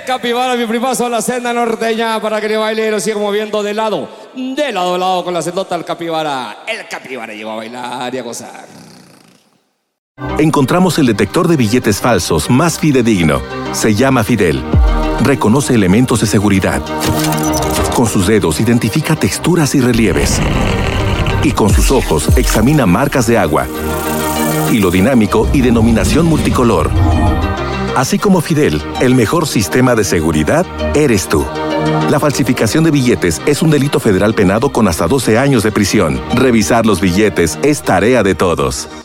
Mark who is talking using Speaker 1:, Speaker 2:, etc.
Speaker 1: El capibara, mi primazo, la senda norteña para que el bailero siga moviendo de lado a lado con la sendota del capibara. El capibara llegó a bailar y a gozar.
Speaker 2: Encontramos el detector de billetes falsos más fidedigno. Se llama Fidel. Reconoce elementos de seguridad. Con sus dedos identifica texturas y relieves. Y con sus ojos examina marcas de agua, hilo dinámico y denominación multicolor. Así como Fidel, el mejor sistema de seguridad eres tú. La falsificación de billetes es un delito federal penado con hasta 12 años de prisión. Revisar los billetes es tarea de todos.